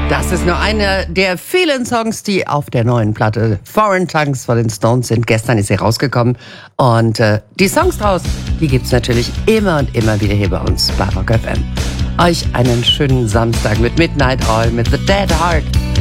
Das ist nur einer der vielen Songs, die auf der neuen Platte Foreign Tongues von den Stones sind. Gestern ist sie rausgekommen und die Songs draus, die gibt's natürlich immer und immer wieder hier bei uns bei Rock FM. Euch einen schönen Samstag mit Midnight Oil, mit The Dead Heart.